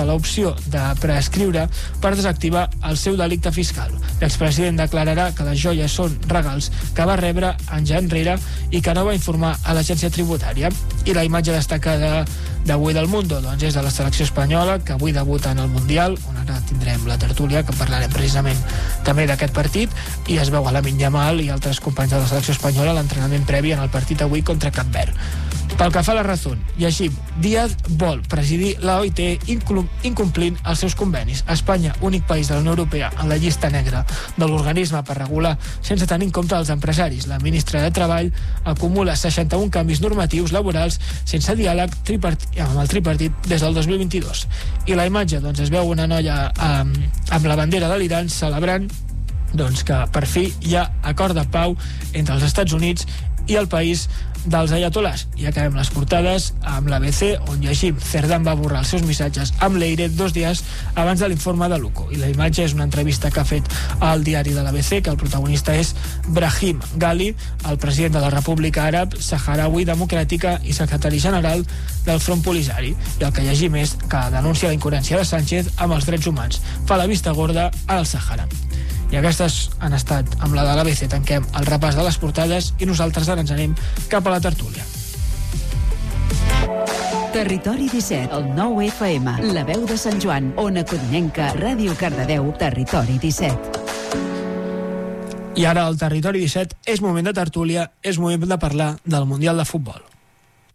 l'opció de prescriure per desactivar el seu delicte fiscal. L'expresident declararà que les joies són regals que va rebre anys enrere i que no va informar a l'agència tributària. I la imatge destacada d'avui del Mundo doncs és de la selecció espanyola, que avui debuta en el Mundial, on ara tindrem la tertúlia, que parlarem precisament també d'aquest partit, i es veu a Lamine Yamal i altres companys de la selecció espanyola a l'entrenament previ en el partit avui contra Cap Verd. Pel que fa a la Razón, llegim: Díaz vol presidir la OIT incomplint els seus convenis. Espanya, únic país de la Unió Europea en la llista negra de l'organisme per regular sense tenir en compte els empresaris. La ministra de Treball acumula 61 canvis normatius laborals sense diàleg amb el tripartit des del 2022. I la imatge, doncs, es veu una noia amb la bandera de l'Iran celebrant que per fi hi ha acord de pau entre els Estats Units i el país dels ayatolás. I acabem les portades amb l'ABC, on llegim: Cerdán va borrar els seus missatges amb Leire 2 dies abans de l'informe de Luco. I la imatge és una entrevista que ha fet al diari de l'ABC, que el protagonista és Brahim Ghali, el president de la República Àrab Saharaui Democràtica i secretari general del Front Polisari. I el que llegim és que denuncia la incoherència de Sánchez amb els drets humans. Fa la vista gorda al Sàhara. I aquestes han estat, amb la de l'ABC, tanquem el repàs de les portades i nosaltres ara ens anem cap a la tertúlia. Territori 17, el 9 FM, la veu de Sant Joan, Ona Codinenca, Ràdio Cardedeu, Territori 17. I ara al Territori 17 és moment de tertúlia, és moment de parlar del Mundial de Futbol.